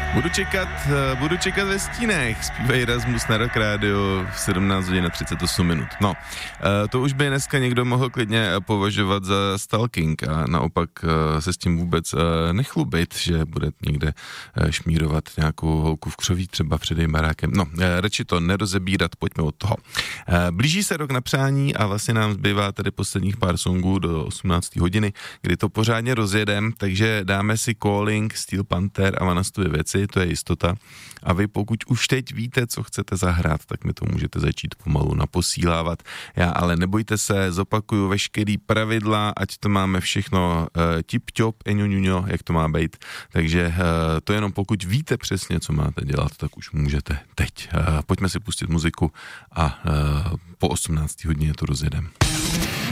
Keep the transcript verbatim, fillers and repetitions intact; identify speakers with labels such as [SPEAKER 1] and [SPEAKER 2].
[SPEAKER 1] Budu čekat, budu čekat ve stínech, zpívají Rasmus na Rock Radio v sedmnáct hodin a třicet osm minut. No, to už by dneska někdo mohl klidně považovat za stalking a naopak se s tím vůbec nechlubit, že bude někde šmírovat nějakou holku v křoví třeba před jejím barákem. No, radši to nerozebírat, pojďme od toho. Blíží se rok na přání a vlastně nám zbývá tady posledních pár songů do osmnácté hodiny, kdy to pořádně rozjedem, takže dáme si Calling, Steel Panther a Vanastovy věci, to je jistota. A vy pokud už teď víte, co chcete zahrát, tak mi to můžete začít pomalu naposílávat. Já ale nebojte se, zopakuju veškerý pravidla, ať to máme všechno uh, tip-top, eňoňuňo, jak to má být. Takže uh, to jenom pokud víte přesně, co máte dělat, tak už můžete teď. Uh, pojďme si pustit muziku a uh, po osmnácté hodině to rozjedem.